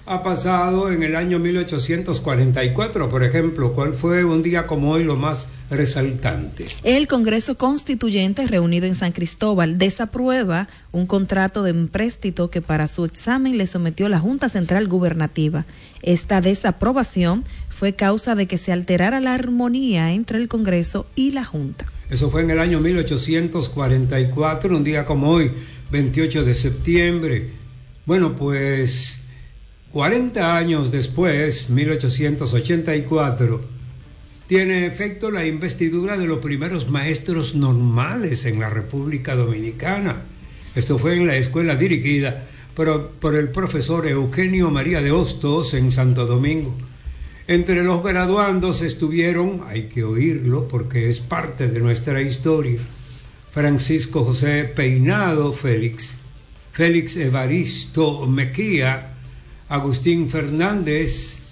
ha pasado en el año 1844, por ejemplo? ¿Cuál fue un día como hoy lo más resaltante? El Congreso Constituyente, reunido en San Cristóbal, desaprueba un contrato de empréstito que para su examen le sometió la Junta Central Gubernativa. Esta desaprobación fue causa de que se alterara la armonía entre el Congreso y la Junta. Eso fue en el año 1844, un día como hoy, 28 de septiembre. Bueno, pues 40 años después, 1884, tiene efecto la investidura de los primeros maestros normales en la República Dominicana. Esto fue en la escuela dirigida por el profesor Eugenio María de Hostos en Santo Domingo. Entre los graduandos estuvieron, hay que oírlo porque es parte de nuestra historia, Francisco José Peinado Félix Evaristo Mejía, Agustín Fernández,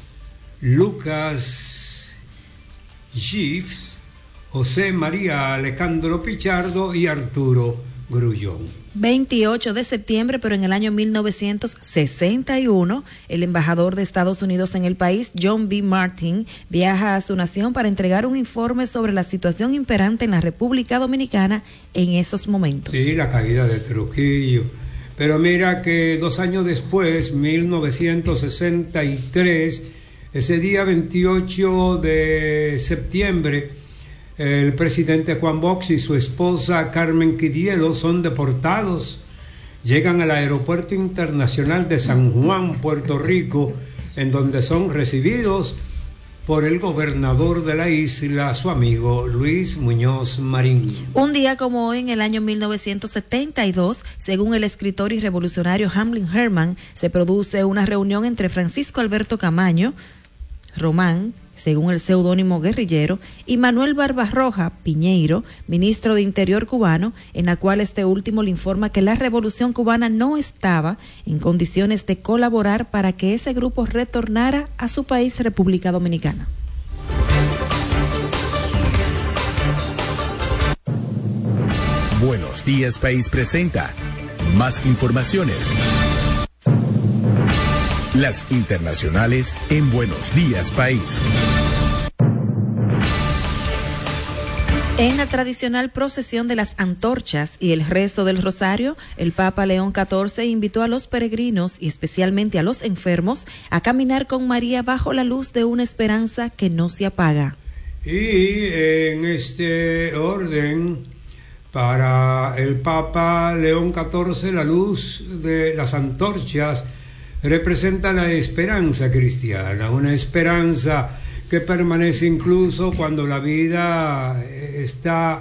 Lucas Gibbs, José María Alejandro Pichardo y Arturo Grullón. 28 de septiembre, pero en el año 1961, el embajador de Estados Unidos en el país, John B. Martin, viaja a su nación para entregar un informe sobre la situación imperante en la República Dominicana en esos momentos. Sí, la caída de Trujillo. Pero mira que 2 años después, 1963, ese día 28 de septiembre, el presidente Juan Bosch y su esposa Carmen Quidielo son deportados. Llegan al Aeropuerto Internacional de San Juan, Puerto Rico, en donde son recibidos por el gobernador de la isla, su amigo Luis Muñoz Marín. Un día como hoy, en el año 1972, según el escritor y revolucionario Hamlin Herman, se produce una reunión entre Francisco Alberto Camaño Román, según el seudónimo guerrillero, y Manuel Barbarroja Piñeiro, ministro de Interior cubano, en la cual este último le informa que la revolución cubana no estaba en condiciones de colaborar para que ese grupo retornara a su país, República Dominicana. Buenos Días País presenta más informaciones. Las internacionales en Buenos Días País. En la tradicional procesión de las antorchas y el rezo del rosario, el Papa León XIV invitó a los peregrinos y especialmente a los enfermos a caminar con María bajo la luz de una esperanza que no se apaga. Y en este orden, para el Papa León XIV, la luz de las antorchas representa la esperanza cristiana, una esperanza que permanece incluso cuando la vida está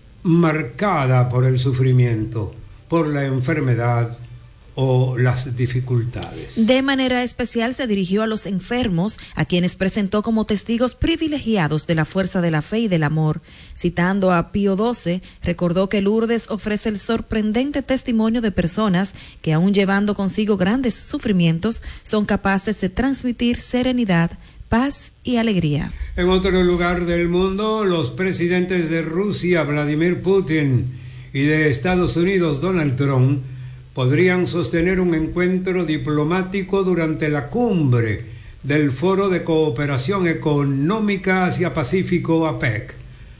marcada por el sufrimiento, por la enfermedad o las dificultades. De manera especial se dirigió a los enfermos, a quienes presentó como testigos privilegiados de la fuerza de la fe y del amor. Citando a Pío XII, recordó que Lourdes ofrece el sorprendente testimonio de personas que, aun llevando consigo grandes sufrimientos, son capaces de transmitir serenidad, paz y alegría. En otro lugar del mundo, los presidentes de Rusia, Vladimir Putin, y de Estados Unidos, Donald Trump, podrían sostener un encuentro diplomático durante la cumbre del Foro de Cooperación Económica Asia-Pacífico, APEC,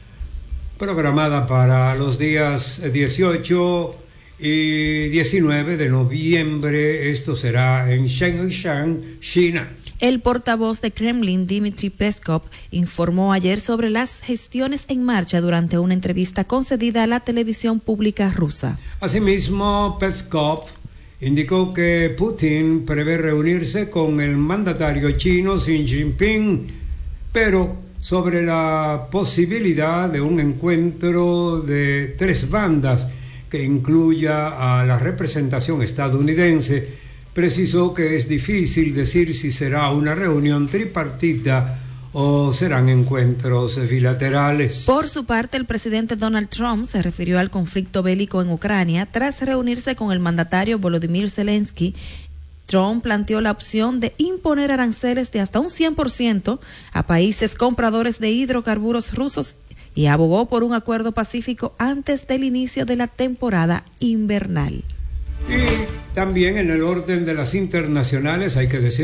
programada para los días 18 y 19 de noviembre. Esto será en Shenzhen, China. El portavoz de Kremlin, Dmitry Peskov, informó ayer sobre las gestiones en marcha durante una entrevista concedida a la televisión pública rusa. Asimismo, Peskov indicó que Putin prevé reunirse con el mandatario chino Xi Jinping, pero sobre la posibilidad de un encuentro de 3 bandas que incluya a la representación estadounidense, precisó que es difícil decir si será una reunión tripartita o serán encuentros bilaterales. Por su parte, el presidente Donald Trump se refirió al conflicto bélico en Ucrania tras reunirse con el mandatario Volodymyr Zelensky. Trump planteó la opción de imponer aranceles de hasta un 100% a países compradores de hidrocarburos rusos y abogó por un acuerdo pacífico antes del inicio de la temporada invernal. Y también en el orden de las internacionales hay que decir